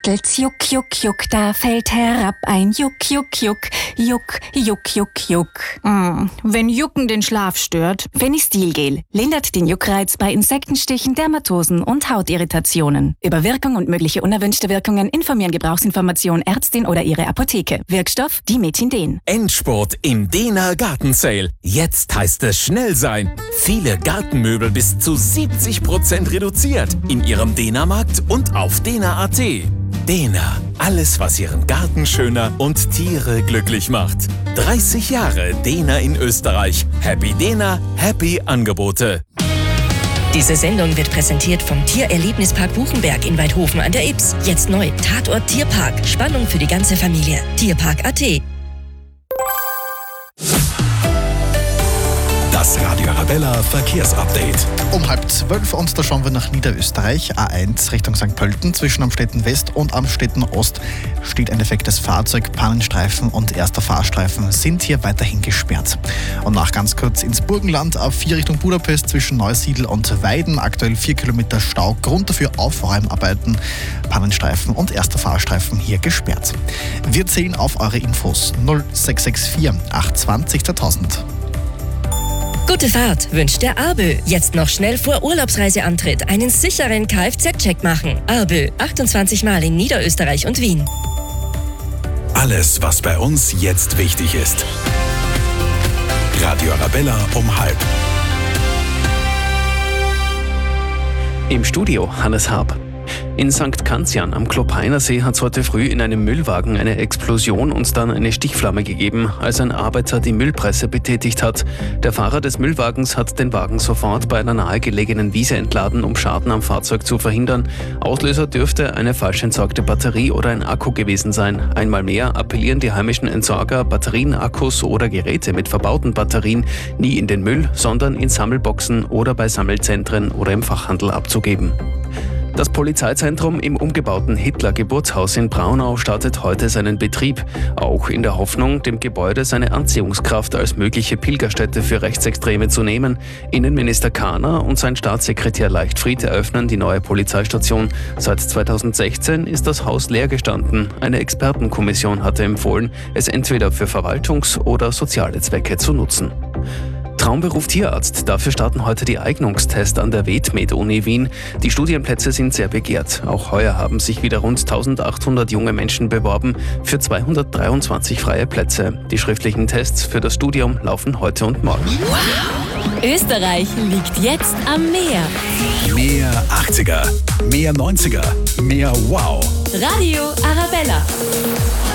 rastelt's, juck, juck, juck, da fällt herab ein Juck, juck, juck, juck, juck, juck, juck. Wenn Jucken den Schlaf stört. Fenistilgel lindert den Juckreiz bei Insektenstichen, Dermatosen und Hautirritationen. Über Wirkung und mögliche unerwünschte Wirkungen informieren Gebrauchsinformation Ärztin oder Ihre Apotheke. Wirkstoff Dimethinden. Endspurt im Dena Garten Sale. Jetzt heißt es schnell sein. Viele Gartenmöbel bis zu 70% reduziert. In Ihrem Dena-Markt und auf dena.at. Dena, alles was Ihren Garten schöner und Tiere glücklich macht. 30 Jahre Dena in Österreich. Happy Dena, happy Angebote. Diese Sendung wird präsentiert vom Tiererlebnispark Buchenberg in Weidhofen an der Ybbs. Jetzt neu, Tatort Tierpark. Spannung für die ganze Familie. Tierpark.at. Das Radio Arabella Verkehrsupdate. Um 11:30 und da schauen wir nach Niederösterreich. A1 Richtung St. Pölten. Zwischen Amstetten West und Amstetten Ost steht ein defektes Fahrzeug. Pannenstreifen und erster Fahrstreifen sind hier weiterhin gesperrt. Und nach ganz kurz ins Burgenland. A4 Richtung Budapest zwischen Neusiedl und Weiden. Aktuell 4 Kilometer Stau. Grund dafür Aufräumarbeiten. Pannenstreifen und erster Fahrstreifen hier gesperrt. Wir zählen auf eure Infos. 0664 820 1000. Gute Fahrt wünscht der ARBÖ. Jetzt noch schnell vor Urlaubsreiseantritt einen sicheren Kfz-Check machen. ARBÖ, 28 Mal in Niederösterreich und Wien. Alles, was bei uns jetzt wichtig ist. Radio Arabella um 12:30. Im Studio Hannes Harb. In St. Kanzian am Klopeinersee hat es heute früh in einem Müllwagen eine Explosion und dann eine Stichflamme gegeben, als ein Arbeiter die Müllpresse betätigt hat. Der Fahrer des Müllwagens hat den Wagen sofort bei einer nahegelegenen Wiese entladen, um Schaden am Fahrzeug zu verhindern. Auslöser dürfte eine falsch entsorgte Batterie oder ein Akku gewesen sein. Einmal mehr appellieren die heimischen Entsorger, Batterien, Akkus oder Geräte mit verbauten Batterien nie in den Müll, sondern in Sammelboxen oder bei Sammelzentren oder im Fachhandel abzugeben. Das Polizeizentrum im umgebauten Hitler-Geburtshaus in Braunau startet heute seinen Betrieb, auch in der Hoffnung, dem Gebäude seine Anziehungskraft als mögliche Pilgerstätte für Rechtsextreme zu nehmen. Innenminister Kahner und sein Staatssekretär Leichtfried eröffnen die neue Polizeistation. Seit 2016 ist das Haus leer gestanden. Eine Expertenkommission hatte empfohlen, es entweder für Verwaltungs- oder soziale Zwecke zu nutzen. Traumberuf Tierarzt. Dafür starten heute die Eignungstests an der VetMed-Uni Wien. Die Studienplätze sind sehr begehrt. Auch heuer haben sich wieder rund 1800 junge Menschen beworben für 223 freie Plätze. Die schriftlichen Tests für das Studium laufen heute und morgen. Österreich liegt jetzt am Meer. Mehr 80er, mehr 90er, mehr Wow. Radio Arabella.